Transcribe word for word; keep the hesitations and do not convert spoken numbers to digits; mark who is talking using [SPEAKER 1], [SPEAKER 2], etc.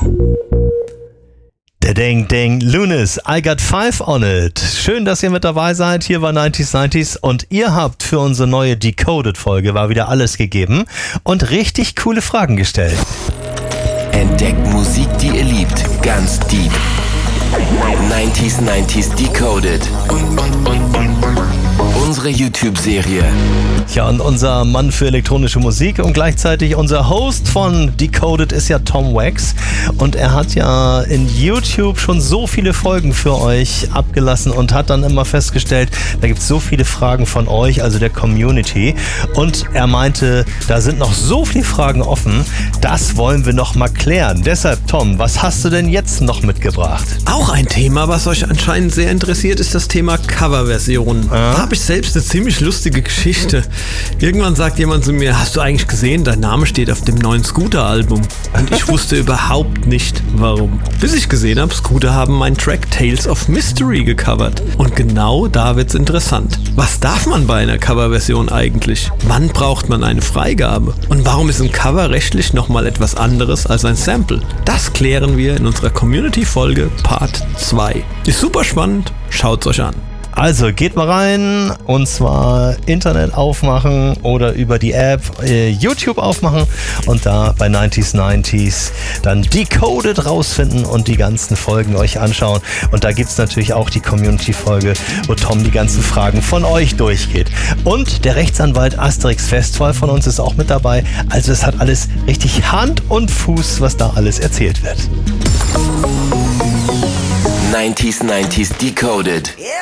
[SPEAKER 1] Ding, ding, Lunis, I got five on it. Schön, dass ihr mit dabei seid. Hier war neunzig neunzig und ihr habt für unsere neue Decoded-Folge war wieder alles gegeben und richtig coole Fragen gestellt.
[SPEAKER 2] Entdeckt Musik, die ihr liebt, ganz deep. neunzig neunzig Decoded. Unsere YouTube-Serie.
[SPEAKER 1] Ja, und unser Mann für elektronische Musik und gleichzeitig unser Host von Decoded ist ja Tom Wax. Und er hat ja in YouTube schon so viele Folgen für euch abgelassen und hat dann immer festgestellt, da gibt es so viele Fragen von euch, also der Community. Und er meinte, da sind noch so viele Fragen offen, das wollen wir noch mal klären. Deshalb, Tom, was hast du denn jetzt noch mitgebracht?
[SPEAKER 3] Auch ein Thema, was euch anscheinend sehr interessiert, ist das Thema Coverversionen.
[SPEAKER 1] Ja.
[SPEAKER 3] Da habe ich selbst eine ziemlich lustige Geschichte. Irgendwann sagt jemand zu mir, hast du eigentlich gesehen, dein Name steht auf dem neuen Scooter-Album? Und ich wusste überhaupt nicht, warum. Bis ich gesehen habe, Scooter haben meinen Track Tales of Mystery gecovert. Und genau da wird's interessant. Was darf man bei einer Coverversion eigentlich? Wann braucht man eine Freigabe? Und warum ist ein Cover rechtlich nochmal etwas anderes als ein Sample? Das klären wir in unserer Community-Folge Part zwei. Ist super spannend, schaut's euch an.
[SPEAKER 1] Also geht mal rein und zwar Internet aufmachen oder über die App äh, YouTube aufmachen und da bei neunzig neunzig dann Decoded rausfinden und die ganzen Folgen euch anschauen. Und da gibt es natürlich auch die Community-Folge, wo Tom die ganzen Fragen von euch durchgeht. Und der Rechtsanwalt Asterix Festphal von uns ist auch mit dabei. Also es hat alles richtig Hand und Fuß, was da alles erzählt wird.
[SPEAKER 2] neunzig neunzig Decoded.